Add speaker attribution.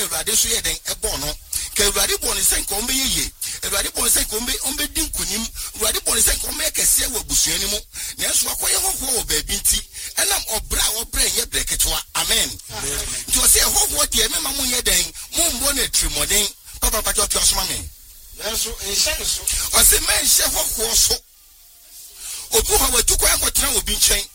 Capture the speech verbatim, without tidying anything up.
Speaker 1: Awurade so yɛ den ɛbɔ no ka Awurade bɔ ne sɛ nka ɔmbɛyɛ yie Awurade bɔ ne sɛ nka ɔmbɛ ɔmbɛdi nkonim Awurade bɔ ne sɛ nka ɔmbɛyɛ kɛseɛ wɔ abusua no mu nanso akɔyɛ hɔhoɔ wɔ baabi nti ɛnam ɔbrɛ a ɔbrɛ nyɛ brɛ ketewa amen nti ɔsɛ hɔhoɔ deɛ mɛma mo nyɛ den mo mbɔ no atirimɔden papa papa ɔtɔ asoma me nanso nhyɛ so ɔsɛ mɛnhyɛ hɔhoɔ so obu hɔ watu kwan akɔtena obi nkyɛn